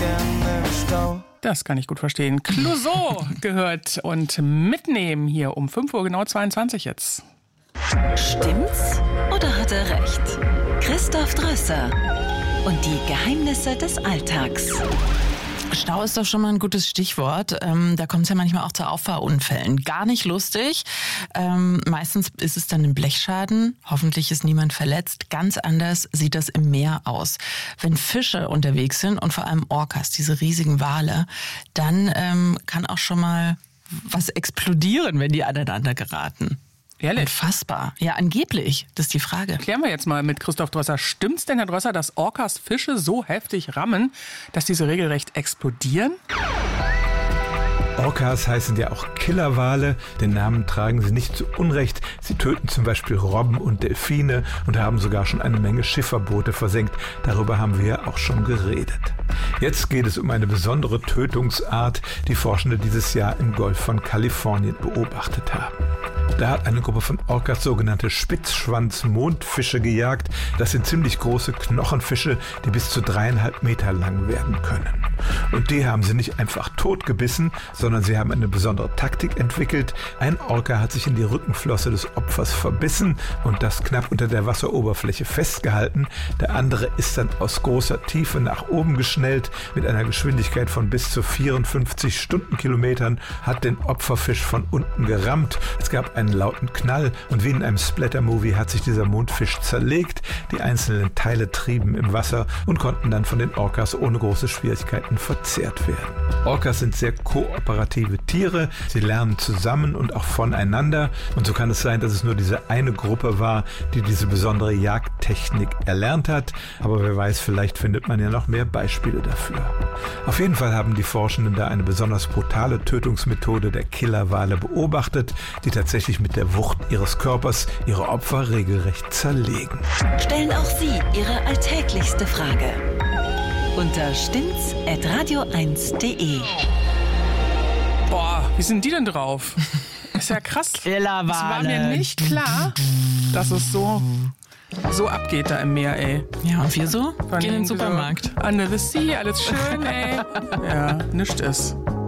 gerne im Stau. Das kann ich gut verstehen. Clouseau gehört und mitnehmen hier um 5 Uhr, genau 22 jetzt. Stimmt's oder hat er recht? Christoph Drösser und die Geheimnisse des Alltags. Stau ist doch schon mal ein gutes Stichwort. Da kommt es ja manchmal auch zu Auffahrunfällen. Gar nicht lustig. Meistens ist es dann ein Blechschaden. Hoffentlich ist niemand verletzt. Ganz anders sieht das im Meer aus. Wenn Fische unterwegs sind und vor allem Orcas, diese riesigen Wale, dann kann auch schon mal was explodieren, wenn die aneinander geraten. Ehrlich? Unfassbar. Ja, angeblich. Das ist die Frage. Klären wir jetzt mal mit Christoph Drösser. Stimmt's denn, Herr Drösser, dass Orcas Fische so heftig rammen, dass diese regelrecht explodieren? Orcas heißen ja auch Killerwale. Den Namen tragen sie nicht zu Unrecht. Sie töten zum Beispiel Robben und Delfine und haben sogar schon eine Menge Schifferboote versenkt. Darüber haben wir auch schon geredet. Jetzt geht es um eine besondere Tötungsart, die Forschende dieses Jahr im Golf von Kalifornien beobachtet haben. Da hat eine Gruppe von Orcas sogenannte Spitzschwanz-Mondfische gejagt. Das sind ziemlich große Knochenfische, die bis zu 3,5 Meter lang werden können. Und die haben sie nicht einfach totgebissen, sondern sie haben eine besondere Taktik entwickelt. Ein Orca hat sich in die Rückenflosse des Opfers verbissen und das knapp unter der Wasseroberfläche festgehalten. Der andere ist dann aus großer Tiefe nach oben geschnellt. Mit einer Geschwindigkeit von bis zu 54 Stundenkilometern hat den Opferfisch von unten gerammt. Es gab einen lauten Knall und wie in einem Splatter-Movie hat sich dieser Mondfisch zerlegt. Die einzelnen Teile trieben im Wasser und konnten dann von den Orcas ohne große Schwierigkeiten verzehrt werden. Orcas sind sehr kooperative Tiere. Sie lernen zusammen und auch voneinander. Und so kann es sein, dass es nur diese eine Gruppe war, die diese besondere Jagdtechnik erlernt hat. Aber wer weiß, vielleicht findet man ja noch mehr Beispiele dafür. Auf jeden Fall haben die Forschenden da eine besonders brutale Tötungsmethode der Killerwale beobachtet, die tatsächlich mit der Wucht ihres Körpers ihre Opfer regelrecht zerlegen. Stellen auch Sie Ihre alltäglichste Frage unter stimmt's@radio1.de. Boah, wie sind die denn drauf? Ist ja krass. Killerwale. Es war mir nicht klar, dass es so abgeht da im Meer, ey. Ja, und wir so? Von Gehen in den Supermarkt. So, under the sea, alles schön, ey. Ja, nichts ist.